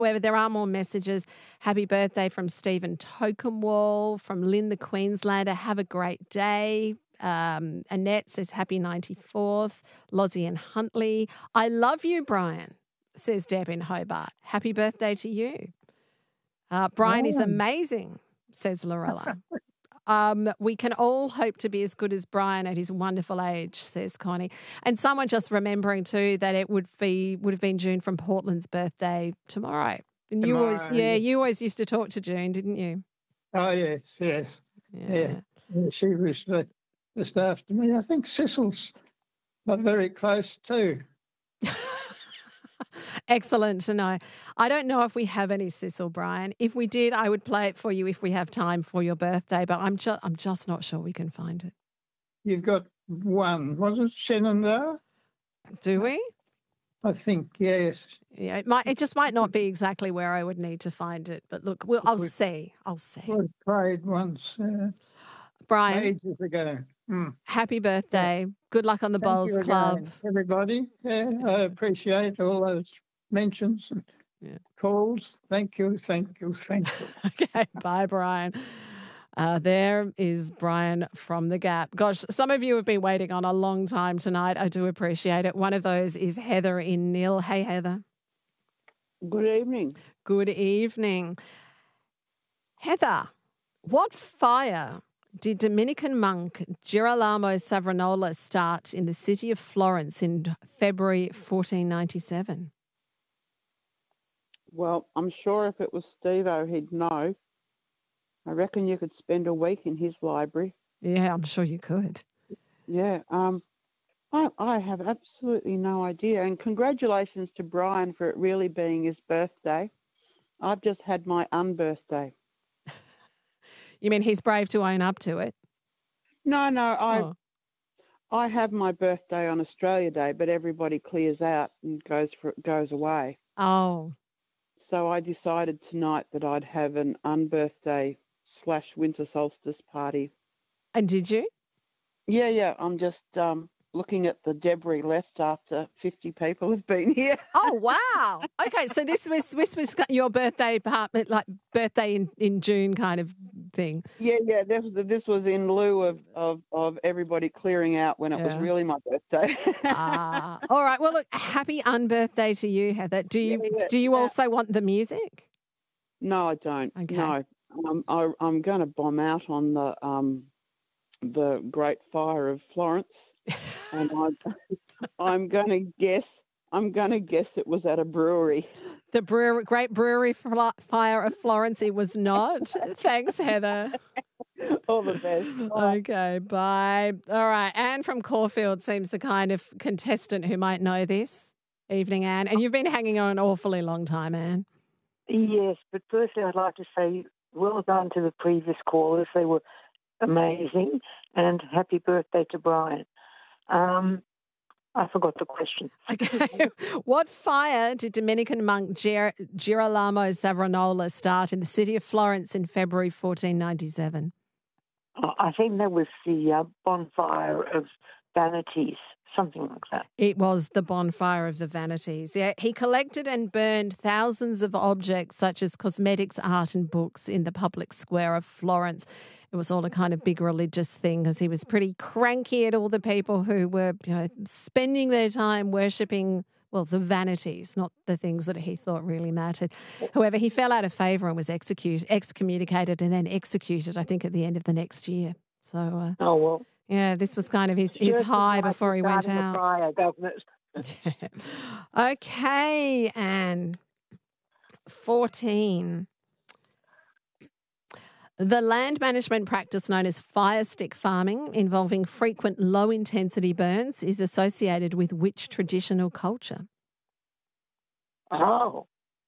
However, there are more messages. Happy birthday from Stephen Tokenwall, from Lynn the Queenslander. Have a great day. Annette says happy 94th. Lozzie and Huntley. I love you, Brian, says Deb in Hobart. Happy birthday to you. Brian is amazing, says Lorella. We can all hope to be as good as Brian at his wonderful age, says Connie. And someone just remembering too that it would have been June from Portland's birthday tomorrow. And you always used to talk to June, didn't you? Oh yes. Yeah. She was just after me. I think Cecil's not very close too. Excellent to know. I don't know if we have any Cecil, Brian. If we did, I would play it for you if we have time for your birthday, but I'm just not sure we can find it. You've got one. Was it Shenandoah? Do we? I think, yes. Yeah, it just might not be exactly where I would need to find it, but look, I'll see. We played once Brian, ages ago. Happy birthday. Good luck on the Bowls Club. Again, everybody. Yeah, I appreciate all those mentions and calls. Thank you. Okay, bye, Brian. There is Brian from The Gap. Gosh, some of you have been waiting on a long time tonight. I do appreciate it. One of those is Heather in Nil. Hey, Heather. Good evening. Good evening. Heather, what fire did Dominican monk Girolamo Savonarola start in the city of Florence in February 1497? Well, I'm sure if it was Steve-O, he'd know. I reckon you could spend a week in his library. Yeah, I'm sure you could. Yeah. I have absolutely no idea. And congratulations to Brian for it really being his birthday. I've just had my unbirthday. You mean he's brave to own up to it? No. I have my birthday on Australia Day, but everybody clears out and goes away. Oh. So I decided tonight that I'd have an unbirthday / winter solstice party. And did you? Yeah. I'm just looking at the debris left after 50 people have been here. Oh, wow. Okay, so this was your birthday apartment, like birthday in June kind of thing. Yeah. This was in lieu of everybody clearing out when it was really my birthday. All right. Well, look, happy unbirthday to you, Heather. Do you also want the music? No, I don't. Okay. No. I'm going to bomb out on the Great Fire of Florence, and I'm going to guess it was at a brewery. The Great Brewery Fire of Florence. It was not. Thanks, Heather. All the best. Bye. Okay, bye. All right, Anne from Caulfield seems the kind of contestant who might know this. Evening, Anne, and you've been hanging on an awfully long time, Anne. Yes, but firstly, I'd like to say well done to the previous callers. They were amazing, and happy birthday to Brian. I forgot the question. Okay. What fire did Dominican monk Girolamo Savonarola start in the city of Florence in February 1497? I think that was the bonfire of vanities, something like that. It was the bonfire of the vanities. Yeah, he collected and burned thousands of objects such as cosmetics, art and books in the public square of Florence. It was all a kind of big religious thing because he was pretty cranky at all the people who were, spending their time worshipping, well, the vanities, not the things that he thought really mattered. However, he fell out of favour and was excommunicated and then executed, I think, at the end of the next year. So, oh, well. Yeah, this was kind of his high before he went out. Fire, governors. Okay, Anne. 14. The land management practice known as fire stick farming, involving frequent low-intensity burns, is associated with which traditional culture? Oh,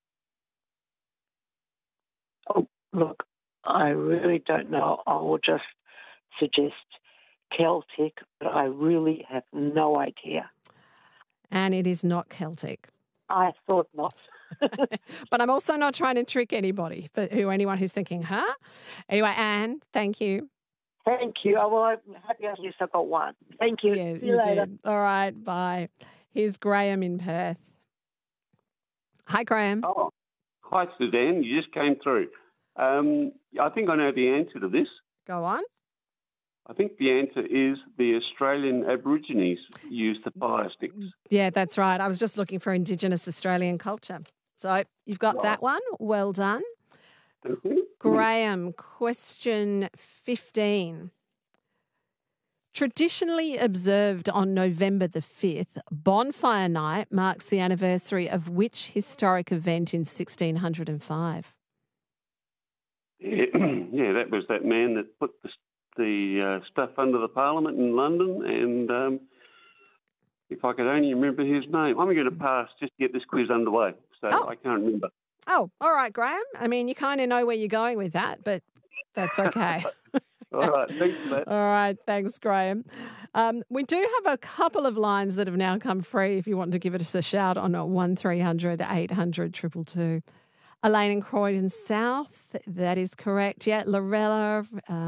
look, I really don't know. I will just suggest Celtic, but I really have no idea. And it is not Celtic. I thought not. But I'm also not trying to trick anybody, anyone who's thinking, huh? Anyway, Anne, thank you. Thank you. Well, I'm happy at least I got one. Thank you. Yeah, See you later. did. All right, bye. Here's Graham in Perth. Hi, Graham. Oh, Hi, Suzanne. You just came through. I think I know the answer to this. Go on. I think the answer is the Australian Aborigines use the fire sticks. Yeah, that's right. I was just looking for Indigenous Australian culture. So you've got that one. Well done. Thank you. Graham, question 15. Traditionally observed on November the 5th, Bonfire Night marks the anniversary of which historic event in 1605? Yeah, that was that man that put the stuff under the Parliament in London, and if I could only remember his name. I'm going to pass just to get this quiz underway, so I can't remember. Oh, all right, Graham. I mean, you kind of know where you're going with that, but that's okay. All right, thanks for that. All right, thanks, Graham. We do have a couple of lines that have now come free if you want to give us a shout on 1300 800 222. Elaine in Croydon South, that is correct. Yeah, Lorella.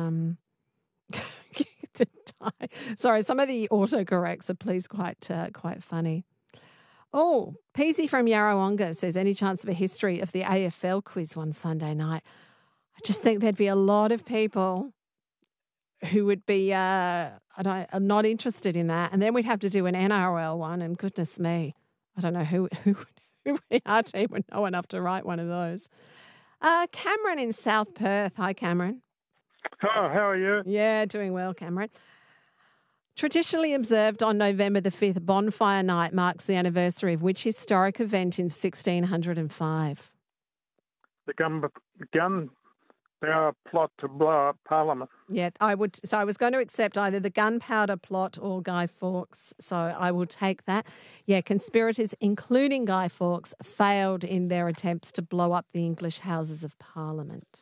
Sorry, some of the autocorrects are please quite funny. Oh, Peasy from Yarrawonga says, any chance of a history of the AFL quiz one Sunday night? I just think there'd be a lot of people who would be not interested in that. And then we'd have to do an NRL one, and goodness me, I don't know who in our team would know enough to write one of those. Cameron in South Perth. Hi, Cameron. Oh, how are you? Yeah, doing well, Cameron. Traditionally observed on November the 5th, Bonfire Night marks the anniversary of which historic event in 1605? The gunpowder plot to blow up Parliament. Yeah, I would. So I was going to accept either the gunpowder plot or Guy Fawkes. So I will take that. Yeah, conspirators, including Guy Fawkes, failed in their attempts to blow up the English Houses of Parliament.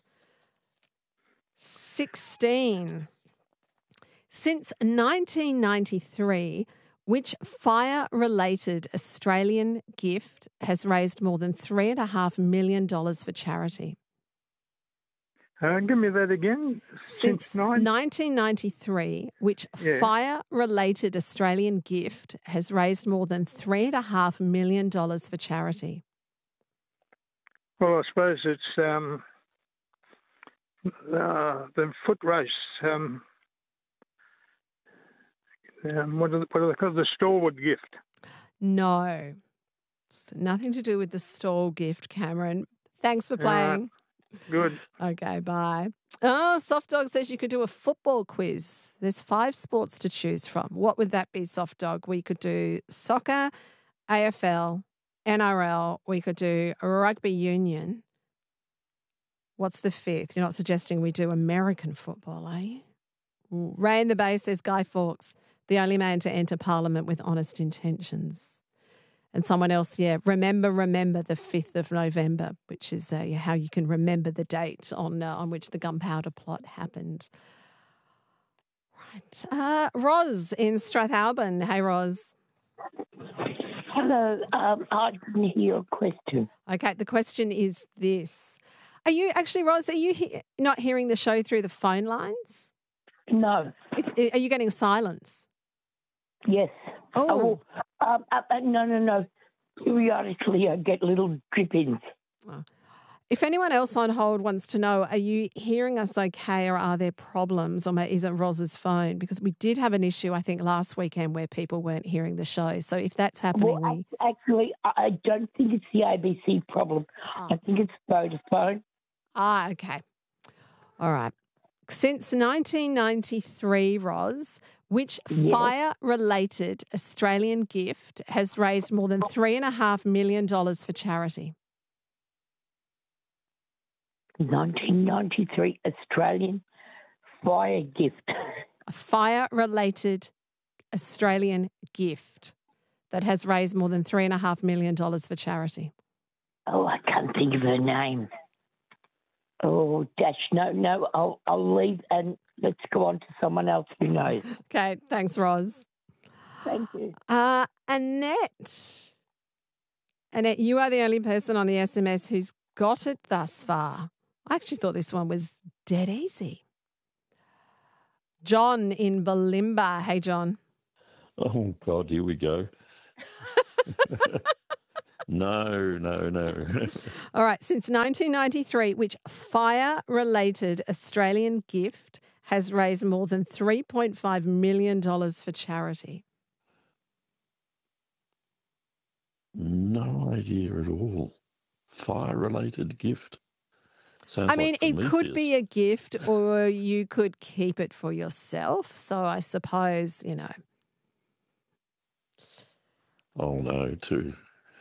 16. Since 1993, which fire-related Australian gift has raised more than $3.5 million for charity? Give me that again. Since 1993, which fire-related Australian gift has raised more than $3.5 million for charity? Well, I suppose it's the foot race. What do they call the Storwood gift? No, it's nothing to do with the stall gift, Cameron. Thanks for playing. Good. Okay, bye. Oh, Soft Dog says you could do a football quiz. There's 5 sports to choose from. What would that be, Soft Dog? We could do soccer, AFL, NRL. We could do rugby union. What's the 5th? You're not suggesting we do American football, are you? Ray in the Bay says Guy Fawkes, the only man to enter Parliament with honest intentions. And someone else, remember the 5th of November, which is how you can remember the date on which the gunpowder plot happened. Right. Roz in Strathalbyn. Hey, Roz. Hello. I didn't hear your question. Okay, the question is this. Are you actually, Roz, are you not hearing the show through the phone lines? No. Are you getting silence? Yes. Oh. No. Periodically, I get little drip-ins. Oh. If anyone else on hold wants to know, are you hearing us okay, or are there problems, or is it Roz's phone? Because we did have an issue, I think, last weekend where people weren't hearing the show. So if that's happening, actually, I don't think it's the ABC problem. Oh. I think it's Vodafone. Ah, okay. All right. Since 1993, Roz, which fire-related Australian gift has raised more than $3.5 million for charity? 1993 Australian fire gift. A fire-related Australian gift that has raised more than $3.5 million for charity. Oh, I can't think of her name. Oh, dash, no, I'll leave and let's go on to someone else who knows. Okay, thanks, Roz. Thank you. Annette, you are the only person on the SMS who's got it thus far. I actually thought this one was dead easy. John in Balimba. Hey, John. Oh, God, here we go. No. All right. Since 1993, which fire-related Australian gift has raised more than $3.5 million for charity? No idea at all. Fire-related gift. Sounds I mean, like it could be Prometheus. a gift or you could keep it for yourself. So I suppose, Oh no, too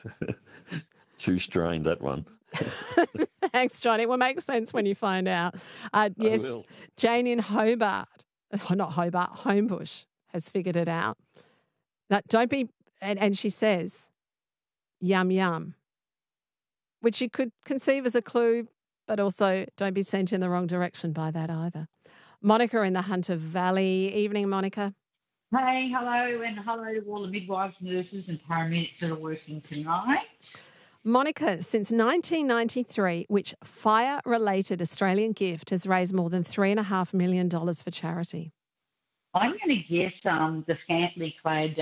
strained, that one. Thanks, Johnny. It will make sense when you find out. I Yes, will. Jane in Hobart, not Hobart, Homebush has figured it out. Now, don't be, and she says, yum, yum, which you could conceive as a clue, but also don't be sent in the wrong direction by that either. Monica in the Hunter Valley. Evening, Monica. Hey, hello, and hello to all the midwives, nurses, and paramedics that are working tonight. Monica, since 1993, which fire-related Australian gift has raised more than $3.5 million for charity? I'm going to guess the scantily clad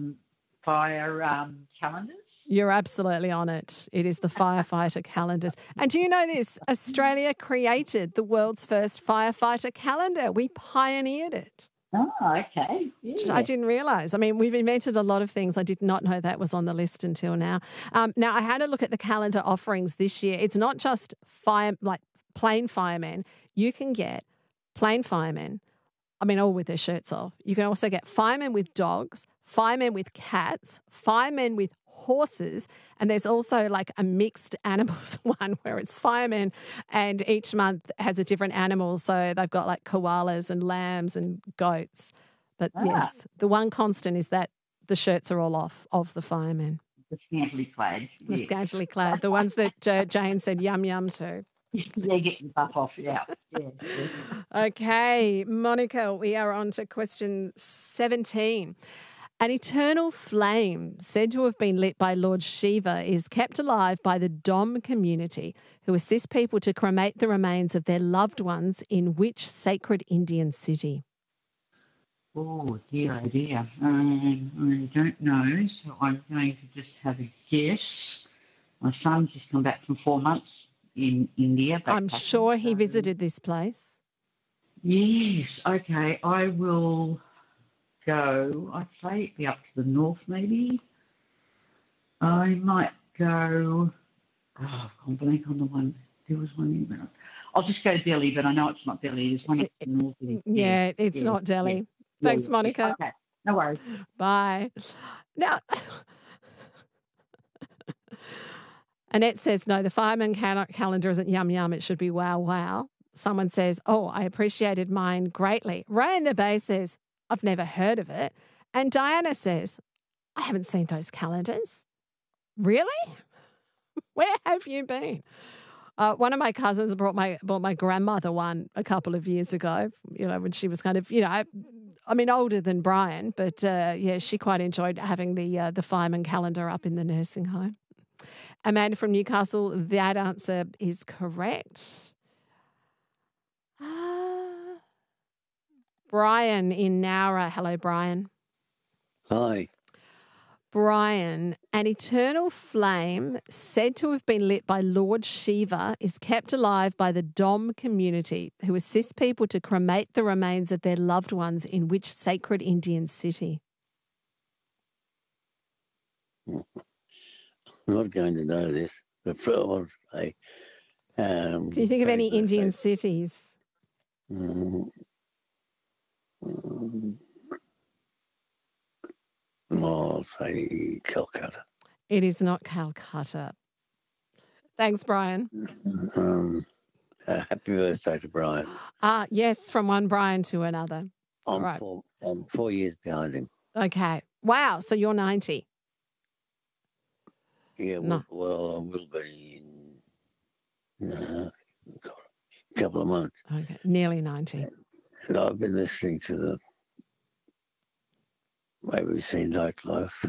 fire calendars. You're absolutely on it. It is the firefighter calendars. And do you know this? Australia created the world's first firefighter calendar. We pioneered it. Oh, okay. Yeah. I didn't realise. I mean, we've invented a lot of things. I did not know that was on the list until now. Now, I had a look at the calendar offerings this year. It's not just plain firemen. You can get plain firemen, all with their shirts off. You can also get firemen with dogs, firemen with cats, firemen with horses, and there's also like a mixed animals one where it's firemen and each month has a different animal. So they've got like koalas and lambs and goats. But yes, the one constant is that the shirts are all off of the firemen. The scantily clad. The scantily clad, the ones that Jane said yum yum to. They get your buff off, yeah. Okay, Monica, we are on to question 17. An eternal flame said to have been lit by Lord Shiva is kept alive by the Dom community, who assist people to cremate the remains of their loved ones in which sacred Indian city? Oh, dear, oh, dear. I don't know, so I'm going to just have a guess. My son's just come back from 4 months in India. I'm sure he visited this place. Yes, okay. I will go, I'd say it'd be up to the north maybe. I might go, I've gone blank on the one. There was one in there. I'll just go Delhi, but I know it's not Delhi. There's one in the north. Yeah, it's not Delhi. Yeah. Thanks, Monica. Okay, no worries. Bye. Now, Annette says, no, the fireman calendar isn't yum yum. It should be wow wow. Someone says, oh, I appreciated mine greatly. Ray in the Bay says, I've never heard of it. And Diana says, I haven't seen those calendars. Really? Where have you been? One of my cousins bought my grandmother one a couple of years ago, when she was kind of, older than Brian, but she quite enjoyed having the fireman calendar up in the nursing home. Amanda from Newcastle, that answer is correct. Brian in Nowra. Hello, Brian. Hi. Brian, an eternal flame said to have been lit by Lord Shiva is kept alive by the Dom community, who assists people to cremate the remains of their loved ones in which sacred Indian city? I'm not going to know this, but I'll say. Can you think of any Indian cities? I'll say Calcutta. It is not Calcutta. Thanks, Brian. Happy birthday to Brian. Yes, from one Brian to another. I'm 4 years behind him. Okay. Wow. So you're 90. Yeah, No. Well, I will be in a couple of months. Okay. Nearly 90. And I've been listening to the ABC Nightlife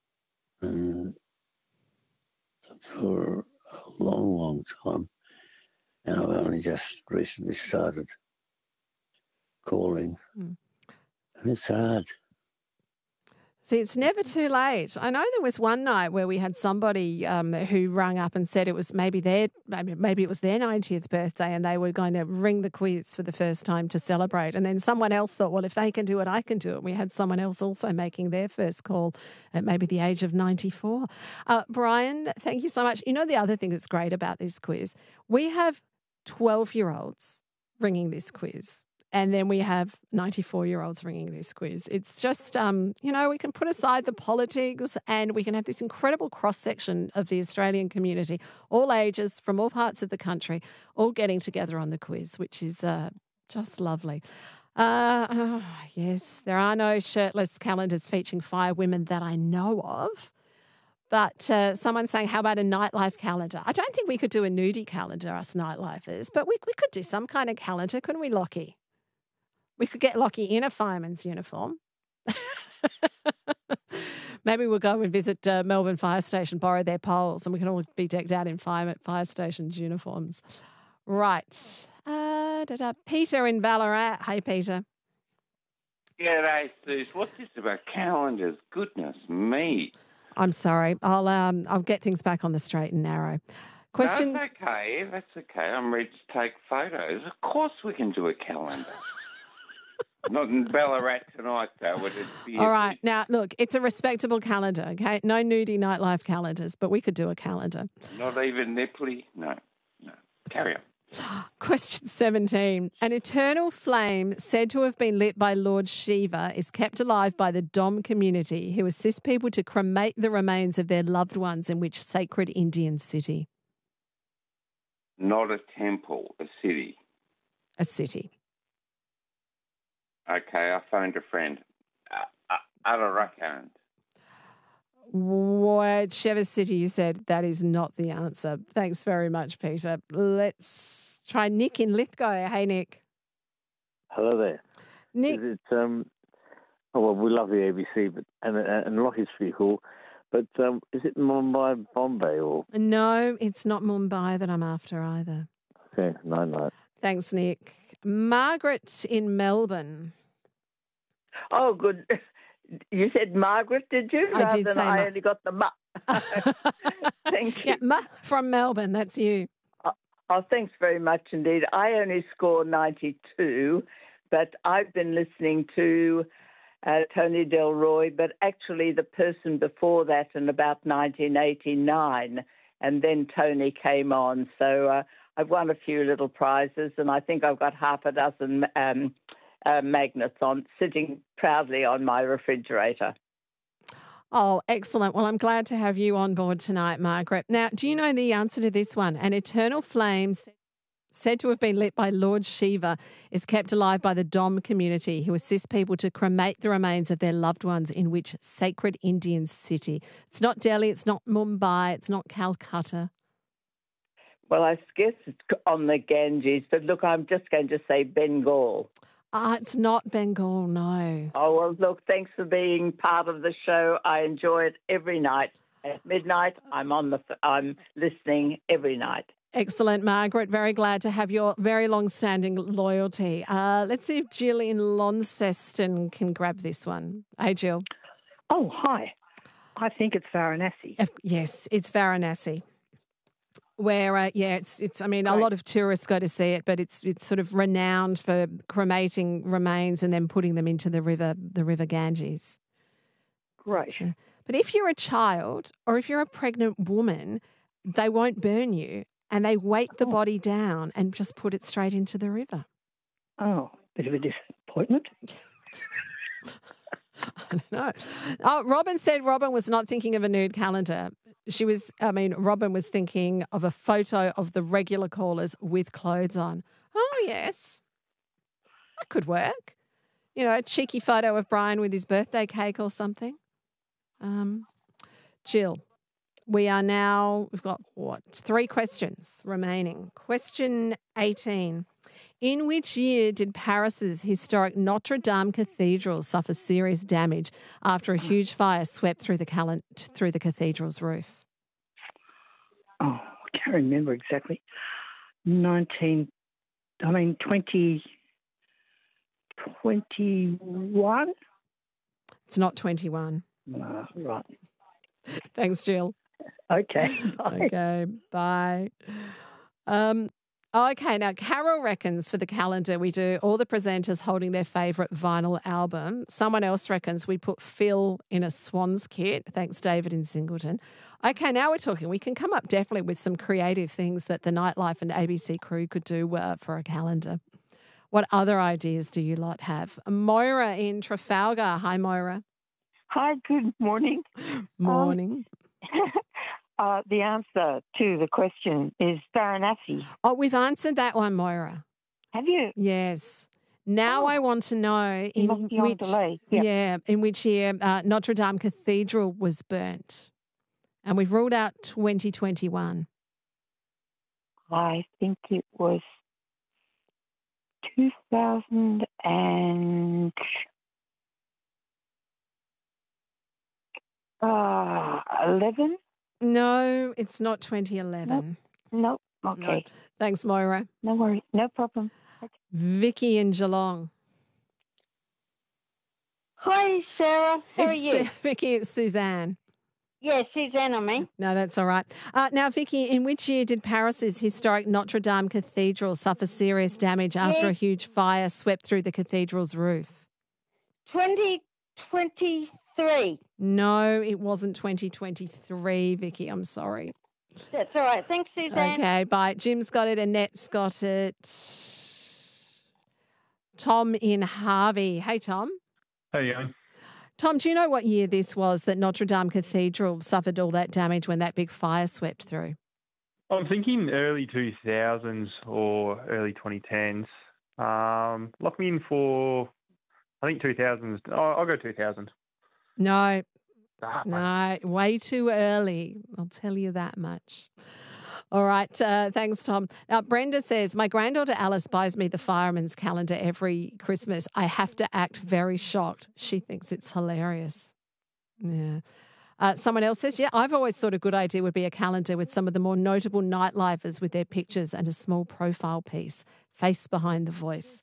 for a long, long time. And I've only just recently started calling. It's hard. See, it's never too late. I know there was one night where we had somebody who rang up and said it was maybe it was their 90th birthday and they were going to ring the quiz for the first time to celebrate. And then someone else thought, well, if they can do it, I can do it. We had someone else also making their first call at maybe the age of 94. Brian, thank you so much. You know, the other thing that's great about this quiz, we have 12-year-olds ringing this quiz. And then we have 94-year-olds ringing this quiz. It's just, we can put aside the politics and we can have this incredible cross-section of the Australian community, all ages, from all parts of the country, all getting together on the quiz, which is just lovely. Yes, there are no shirtless calendars featuring fire women that I know of. But someone's saying, how about a nightlife calendar? I don't think we could do a nudie calendar, us nightlifers, but we could do some kind of calendar, couldn't we, Lockie? We could get Lockie in a fireman's uniform. Maybe we'll go and visit Melbourne Fire Station, borrow their poles, and we can all be decked out in fire stations uniforms. Right. Peter in Ballarat. Hey, Peter. G'day, Suze. What's this about calendars? Goodness me. I'm sorry. I'll get things back on the straight and narrow. Question. No, that's okay. I'm ready to take photos. Of course we can do a calendar. Not in Ballarat tonight, though. Would it be? All right. Now, look, it's a respectable calendar, okay? No nudie nightlife calendars, but we could do a calendar. Not even nipply? No. Carry on. Question 17. An eternal flame said to have been lit by Lord Shiva is kept alive by the Dom community who assist people to cremate the remains of their loved ones in which sacred Indian city? Not a temple, a city. A city. Okay, I phoned a friend. Uttarakhand. Whichever city you said, that is not the answer. Thanks very much, Peter. Let's try Nick in Lithgow. Hey, Nick. Hello there. Nick. Is it, we love the ABC, but and Lockie's pretty cool. But is it Mumbai, Bombay, or? No, it's not Mumbai that I'm after either. Okay, no. Thanks, Nick. Margaret in Melbourne. Oh, good. You said Margaret, did you? I did say I only got the ma. Thank you. Yeah, from Melbourne, that's you. Oh, thanks very much indeed. I only scored 92, but I've been listening to Tony Delroy, but actually the person before that in about 1989, and then Tony came on. So I've won a few little prizes, and I think I've got half a dozen magnets on sitting proudly on my refrigerator. Oh, excellent. Well, I'm glad to have you on board tonight, Margaret. Now, do you know the answer to this one? An eternal flame said to have been lit by Lord Shiva is kept alive by the Dom community who assist people to cremate the remains of their loved ones in which sacred Indian city? It's not Delhi, it's not Mumbai, it's not Calcutta. Well, I guess it's on the Ganges, but look, I'm just going to say Bengal. It's not Bengal, no. Oh, well, look, thanks for being part of the show. I enjoy it every night. At midnight, I'm listening every night. Excellent, Margaret. Very glad to have your very long-standing loyalty. Let's see if Jill in Launceston can grab this one. Hey, Jill. Oh, hi. I think it's Varanasi. Yes, it's Varanasi. Where, it's. I mean, a lot of tourists go to see it, but it's sort of renowned for cremating remains and then putting them into the river Ganges. Great. So, but if you're a child or if you're a pregnant woman, they won't burn you and they weight the body down and just put it straight into the river. Oh, bit of a disappointment. I don't know. Oh, Robin said Robin was not thinking of a nude calendar. Robin was thinking of a photo of the regular callers with clothes on. Oh, yes. That could work. You know, a cheeky photo of Brian with his birthday cake or something. Jill, we've got 3 questions remaining. Question 18. In which year did Paris's historic Notre Dame Cathedral suffer serious damage after a huge fire swept through the cathedral's roof? Oh, I can't remember exactly. 2021? It's not 21. Right. Thanks, Jill. Okay. Bye. Okay, bye. Okay, now Carol reckons for the calendar we do all the presenters holding their favourite vinyl album. Someone else reckons we put Phil in a Swans kit. Thanks, David in Singleton. Okay, now we're talking. We can come up definitely with some creative things that the Nightlife and ABC crew could do for a calendar. What other ideas do you lot have? Moira in Trafalgar. Hi, Moira. Hi, good morning. Morning. The answer to the question is Varanasi. Oh, we've answered that one, Moira. Have you? Yes. Now I want to know You must be on delay. Yep. in which year Notre Dame Cathedral was burnt. And we've ruled out 2021. I think it was 2011. No, it's not 2011. Nope. Okay. No. Thanks, Moira. No worries. No problem. Vicky in Geelong. Hi, Sarah. How are you? Vicky, it's Suzanne. Yeah, Suzanne, I mean. No, that's all right. Now, Vicky, in which year did Paris's historic Notre Dame Cathedral suffer serious damage after a huge fire swept through the cathedral's roof? 2023. No, it wasn't 2023, Vicky. I'm sorry. That's all right. Thanks, Suzanne. Okay, bye. Jim's got it. Annette's got it. Tom in Harvey. Hey, Tom. How you going? Tom, do you know what year this was that Notre Dame Cathedral suffered all that damage when that big fire swept through? I'm thinking early 2000s or early 2010s. Lock me in for, I think 2000s. I'll go 2000. No. No, way too early. I'll tell you that much. All right. Thanks, Tom. Now, Brenda says, my granddaughter Alice buys me the fireman's calendar every Christmas. I have to act very shocked. She thinks it's hilarious. Yeah. Someone else says, yeah, I've always thought a good idea would be a calendar with some of the more notable nightlifers with their pictures and a small profile piece, face behind the voice.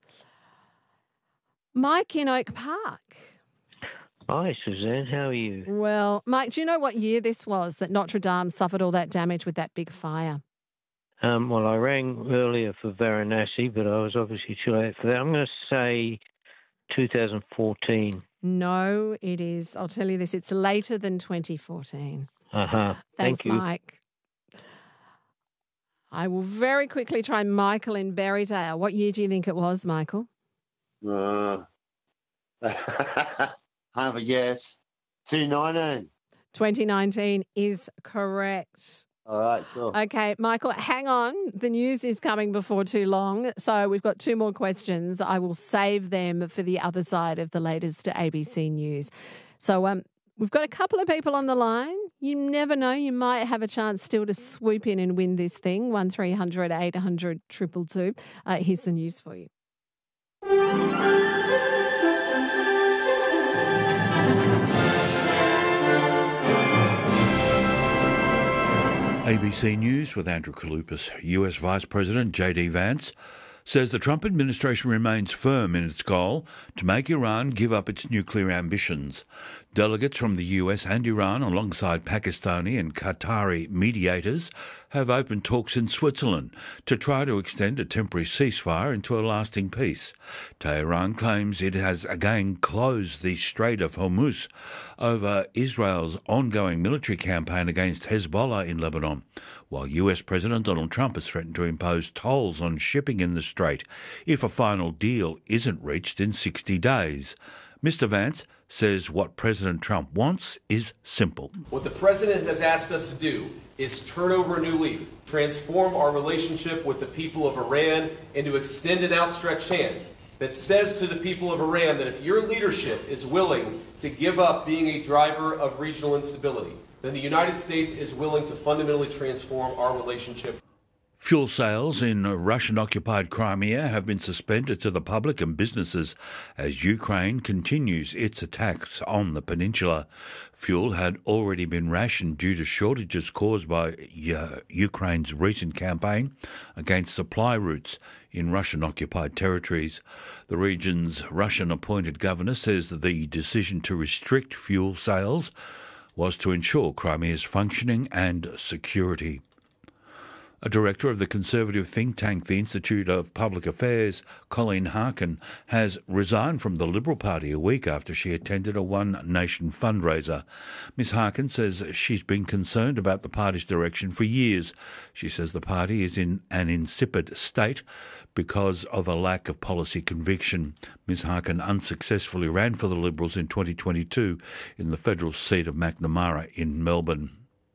Mike in Oak Park. Hi, Suzanne. How are you? Well, Mike, do you know what year this was that Notre Dame suffered all that damage with that big fire? Well, I rang earlier for Varanasi, but I was obviously too late for that. I'm going to say 2014. No, it is. I'll tell you this. It's later than 2014. Uh-huh. Thanks, Thank you. Mike. I will very quickly try Michael in Berrydale. What year do you think it was, Michael? Have a guess. 2019. 2019 is correct. All right, cool. Okay, Michael, hang on. The news is coming before too long. So we've got two more questions. I will save them for the other side of the latest ABC News. So we've got a couple of people on the line. You never know. You might have a chance still to swoop in and win this thing. 1300 800 222. Here's the news for you. ABC News with Andrew Kaloupas. US Vice President J.D. Vance says the Trump administration remains firm in its goal to make Iran give up its nuclear ambitions. Delegates from the US and Iran, alongside Pakistani and Qatari mediators, have opened talks in Switzerland to try to extend a temporary ceasefire into a lasting peace. Tehran claims it has again closed the Strait of Hormuz over Israel's ongoing military campaign against Hezbollah in Lebanon, while US President Donald Trump has threatened to impose tolls on shipping in the strait if a final deal isn't reached in 60 days. Mr. Vance says what President Trump wants is simple. What the president has asked us to do is turn over a new leaf, transform our relationship with the people of Iran, and to extend an outstretched hand that says to the people of Iran that if your leadership is willing to give up being a driver of regional instability, then the United States is willing to fundamentally transform our relationship. Fuel sales in Russian-occupied Crimea have been suspended to the public and businesses as Ukraine continues its attacks on the peninsula. Fuel had already been rationed due to shortages caused by Ukraine's recent campaign against supply routes in Russian-occupied territories. The region's Russian-appointed governor says that the decision to restrict fuel sales was to ensure Crimea's functioning and security. A director of the conservative think tank, the Institute of Public Affairs, Colleen Harkin, has resigned from the Liberal Party a week after she attended a One Nation fundraiser. Ms Harkin says she's been concerned about the party's direction for years. She says the party is in an insipid state because of a lack of policy conviction. Ms Harkin unsuccessfully ran for the Liberals in 2022 in the federal seat of Macnamara in Melbourne.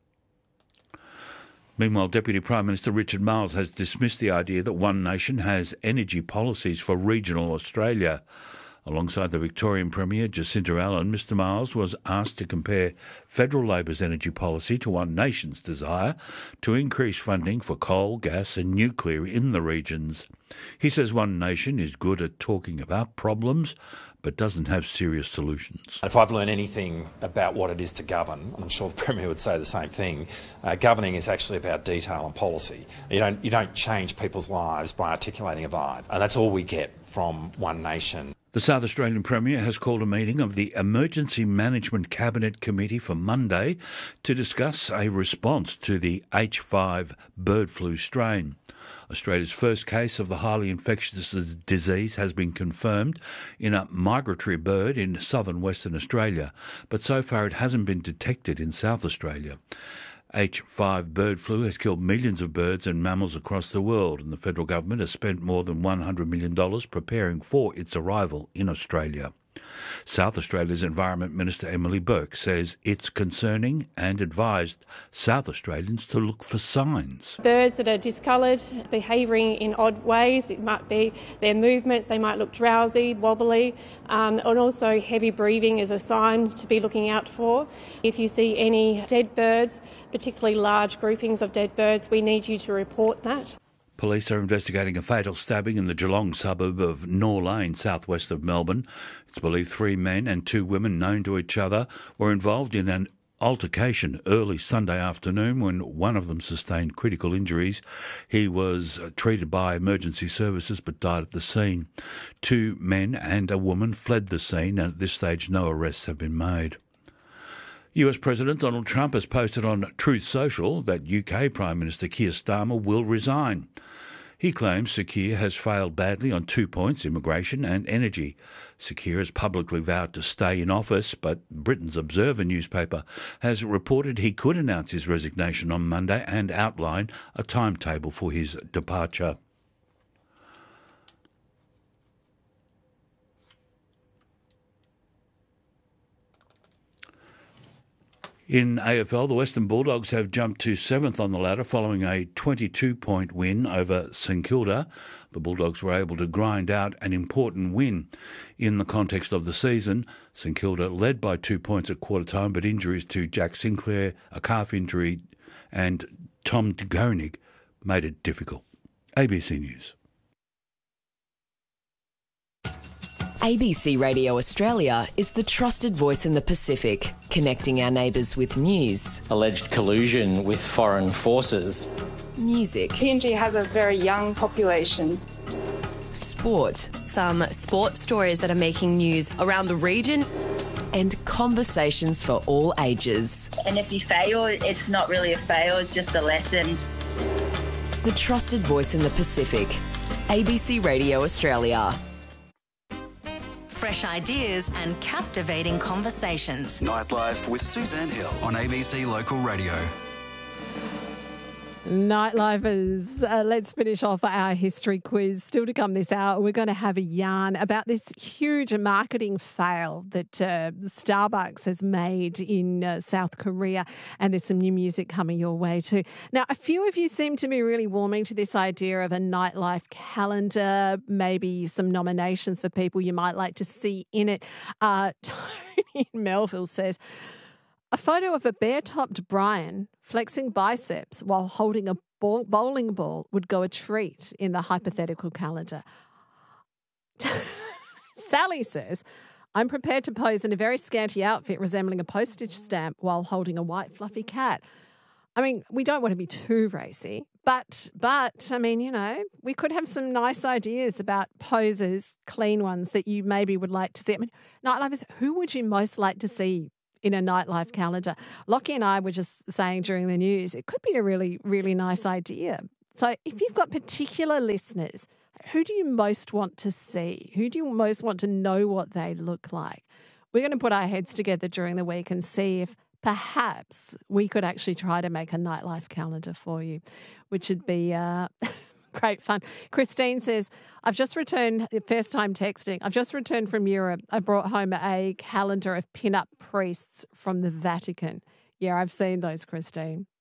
Meanwhile, Deputy Prime Minister Richard Marles has dismissed the idea that One Nation has energy policies for regional Australia. Alongside the Victorian Premier Jacinta Allen, Mr Marles was asked to compare Federal Labor's energy policy to One Nation's desire to increase funding for coal, gas and nuclear in the regions. He says One Nation is good at talking about problems but doesn't have serious solutions. If I've learned anything about what it is to govern, I'm sure the Premier would say the same thing, governing is actually about detail and policy. You don't change people's lives by articulating a vibe, and that's all we get from One Nation. The South Australian Premier has called a meeting of the Emergency Management Cabinet Committee for Monday to discuss a response to the H5 bird flu strain. Australia's first case of the highly infectious disease has been confirmed in a migratory bird in southern Western Australia, but so far it hasn't been detected in South Australia. H5 bird flu has killed millions of birds and mammals across the world, and the federal government has spent more than $100 million preparing for its arrival in Australia. South Australia's Environment Minister Emily Burke says it's concerning and advised South Australians to look for signs. Birds that are discoloured, behaving in odd ways, it might be their movements, they might look drowsy, wobbly, and also heavy breathing is a sign to be looking out for. If you see any dead birds, particularly large groupings of dead birds, we need you to report that. Police are investigating a fatal stabbing in the Geelong suburb of Nor Lane, southwest of Melbourne. It's believed 3 men and 2 women known to each other were involved in an altercation early Sunday afternoon when one of them sustained critical injuries. He was treated by emergency services but died at the scene. 2 men and a woman fled the scene, and at this stage no arrests have been made. US President Donald Trump has posted on Truth Social that UK Prime Minister Keir Starmer will resign. He claims Sir Keir has failed badly on 2 points, immigration and energy. Sir Keir has publicly vowed to stay in office, but Britain's Observer newspaper has reported he could announce his resignation on Monday and outline a timetable for his departure. In AFL, the Western Bulldogs have jumped to 7th on the ladder following a 22-point win over St Kilda. The Bulldogs were able to grind out an important win in the context of the season. St Kilda led by 2 points at quarter time, but injuries to Jack Sinclair, a calf injury, and Tom Gonig made it difficult. ABC News. ABC Radio Australia is the trusted voice in the Pacific, connecting our neighbours with news, alleged collusion with foreign forces, music, PNG has a very young population, sport, some sports stories that are making news around the region, and conversations for all ages. And if you fail, it's not really a fail, it's just a lesson. The trusted voice in the Pacific, ABC Radio Australia. Fresh ideas and captivating conversations. Nightlife with Suzanne Hill on ABC Local Radio. Nightlighters, let's finish off our history quiz. Still to come this hour, we're going to have a yarn about this huge marketing fail that Starbucks has made in South Korea, and there's some new music coming your way too. Now, a few of you seem to be really warming to this idea of a nightlife calendar, maybe some nominations for people you might like to see in it. Tony in Melville says, a photo of a bare-topped Brian flexing biceps while holding a bowling ball would go a treat in the hypothetical calendar. Sally says, I'm prepared to pose in a very scanty outfit resembling a postage stamp while holding a white fluffy cat. I mean, we don't want to be too racy, but I mean, you know, we could have some nice ideas about poses, clean ones that you maybe would like to see. I mean, nightlifers, who would you most like to see in a nightlife calendar? Lockie and I were just saying during the news, it could be a really, really nice idea. So if you've got particular listeners, who do you most want to see? Who do you most want to know what they look like? We're going to put our heads together during the week and see if perhaps we could actually try to make a nightlife calendar for you, which would be great fun. Christine says, I've just returned, first time texting, I've just returned from Europe. I brought home a calendar of pin-up priests from the Vatican. Yeah, I've seen those, Christine.